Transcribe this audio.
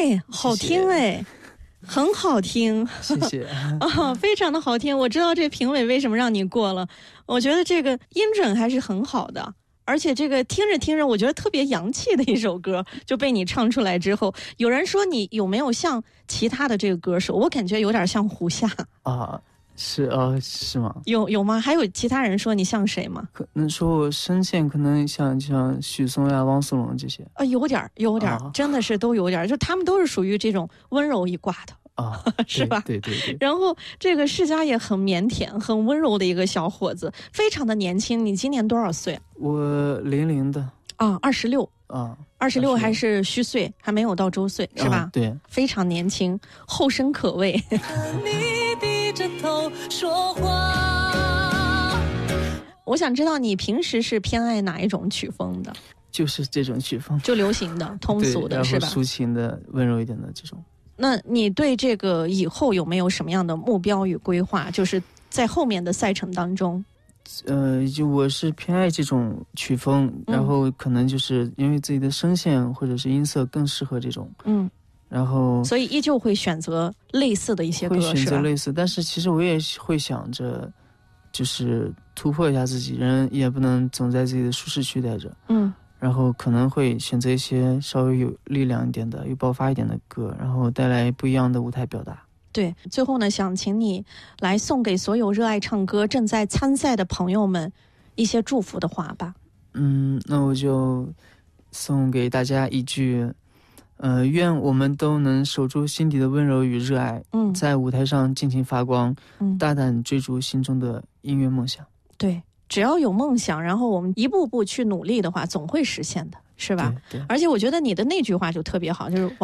哎，好听哎，很好听， 谢谢非常的好听。我知道这评委为什么让你过了，我觉得这个音准还是很好的。而且这个听着听着，我觉得特别洋气的一首歌就被你唱出来之后，有人说你有没有像其他的这个歌手？我感觉有点像胡夏啊。是是吗？ 有吗？还有其他人说你像谁吗？ 可能说我声线可能像许嵩呀、汪苏泷这些有点真的是都有点，就他们都是属于这种温柔一挂的。是吧？ 对。 然后这个世嘉也很腼腆、很温柔的一个小伙子，非常的年轻。你今年多少岁？ 我00的 2626还是虚岁，还没有到周岁，是吧？ 对， 非常年轻，后生可畏。 你低着头说话。 我想知道你平时是偏爱哪一种曲风的？ 就是这种曲风， 就流行的、通俗的，是吧？ 然后抒情的、温柔一点的这种。 那你对这个以后有没有什么样的目标与规划？就是在后面的赛程当中。 就我是偏爱这种曲风，然后可能就是因为自己的声线或者是音色更适合这种，然后所以依旧会选择类似的一些歌， 会选择类似，但是其实我也会想着，就是突破一下自己，人也不能总在自己的舒适区待着，然后可能会选择一些稍微有力量一点的、有爆发一点的歌，然后带来不一样的舞台表达。 对，最后呢，想请你来送给所有热爱唱歌、正在参赛的朋友们一些祝福的话吧。 那我就送给大家一句，愿我们都能守住心底的温柔与热爱，在舞台上尽情发光，大胆追逐心中的音乐梦想。 对，只要有梦想，然后我们一步步去努力的话，总会实现的，是吧？ 对。 而且我觉得你的那句话就特别好，就是